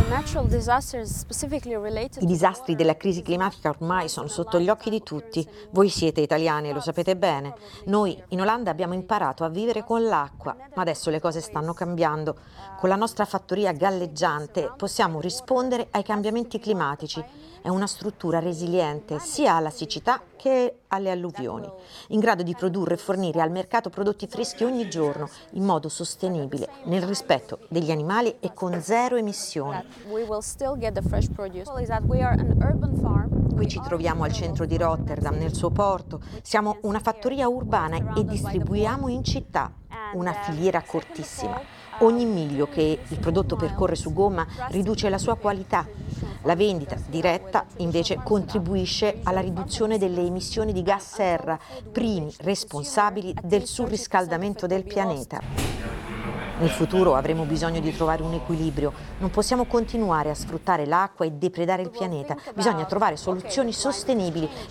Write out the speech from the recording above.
I disastri della crisi climatica ormai sono sotto gli occhi di tutti. Voi siete italiani e lo sapete bene. Noi in Olanda abbiamo imparato a vivere con l'acqua, ma adesso le cose stanno cambiando. Con la nostra fattoria galleggiante possiamo rispondere ai cambiamenti climatici. È una struttura resiliente sia alla siccità che alle alluvioni, in grado di produrre e fornire al mercato prodotti freschi ogni giorno in modo sostenibile, nel rispetto degli animali e con zero emissioni. Qui ci troviamo al centro di Rotterdam, nel suo porto. Siamo una fattoria urbana e distribuiamo in città, una filiera cortissima. Ogni miglio che il prodotto percorre su gomma riduce la sua qualità. La vendita diretta invece contribuisce alla riduzione delle emissioni di gas serra, primi responsabili del surriscaldamento del pianeta. Nel futuro avremo bisogno di trovare un equilibrio. Non possiamo continuare a sfruttare l'acqua e depredare il pianeta. Bisogna trovare soluzioni sostenibili